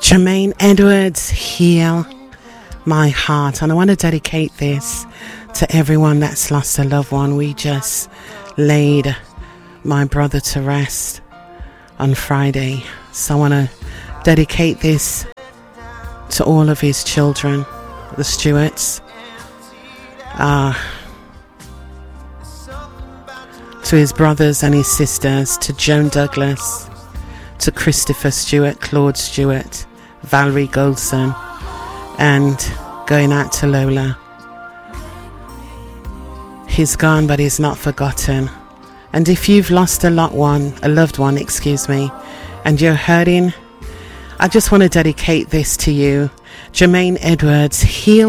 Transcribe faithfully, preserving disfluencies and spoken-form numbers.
Jermaine Edwards, Heal My Heart. And I want to dedicate this to everyone that's lost a loved one. We just laid my brother to rest on Friday. So I want to dedicate this to all of his children, the Stewarts, uh, to his brothers and his sisters, to Joan Douglas, to Christopher Stewart, Claude Stewart, Valerie Goldson, and going out to Lola. He's gone, but he's not forgotten. And if you've lost a loved one, a loved one, excuse me, and you're hurting, I just want to dedicate this to you. Jermaine Edwards, Heal